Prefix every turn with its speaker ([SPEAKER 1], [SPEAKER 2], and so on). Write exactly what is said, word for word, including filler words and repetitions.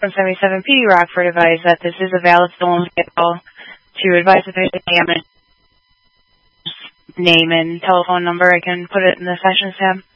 [SPEAKER 1] from seventy-seven P D Rockford advise that this is a valid stolen vehicle. To advise the patient name and telephone number, I can put it in the sessions tab.